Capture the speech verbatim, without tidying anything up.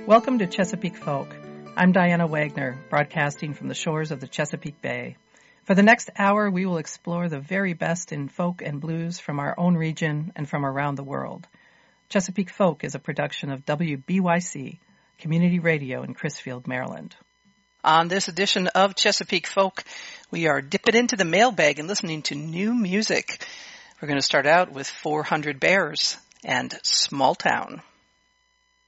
Welcome to Chesapeake Folk. I'm Diana Wagner, broadcasting from the shores of the Chesapeake Bay. For the next hour, we will explore the very best in folk and blues from our own region and from around the world. Chesapeake Folk is a production of W B Y C, Community Radio in Crisfield, Maryland. On this edition of Chesapeake Folk, we are dipping into the mailbag and listening to new music. We're going to start out with four hundred Bears and Small Town.